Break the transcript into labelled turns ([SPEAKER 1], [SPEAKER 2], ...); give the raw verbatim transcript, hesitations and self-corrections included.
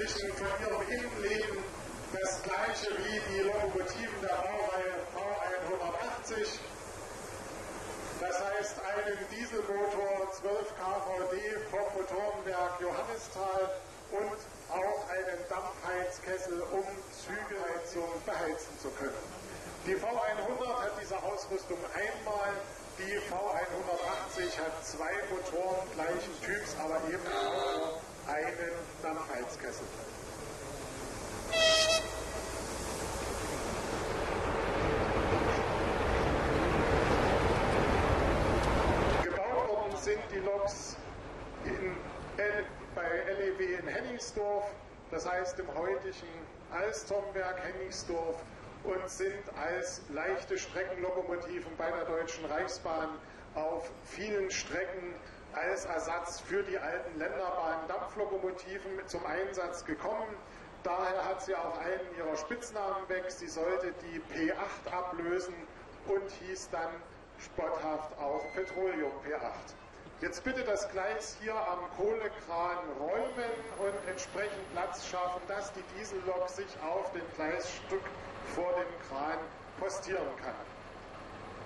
[SPEAKER 1] Wesentlichen von ihrem Innenleben das gleiche wie die Lokomotiven der Baureihe V hundertachtzig. Das heißt einen Dieselmotor zwölf K V D vom Motorenwerk Johannisthal und auch einen Dampfheizkessel, um Zügeheizung beheizen zu können. Die V hundert hat diese Ausrüstung einmal, die V hundertachtzig hat zwei Motoren gleichen Typs, aber eben auch einen Dampfheizkessel. Gebaut worden sind die Loks in L, bei L E W in Hennigsdorf, das heißt im heutigen Alstomwerk Hennigsdorf, und sind als leichte Streckenlokomotiven bei der Deutschen Reichsbahn auf vielen Strecken als Ersatz für die alten Länderbahn-Dampflokomotiven zum Einsatz gekommen. Daher hat sie auch einen ihrer Spitznamen weg. Sie sollte die P acht ablösen und hieß dann spotthaft auch Petroleum P acht. Jetzt bitte das Gleis hier am Kohlekran räumen und entsprechend Platz schaffen, dass die Diesellok sich auf dem Gleisstück vor dem Kran postieren kann.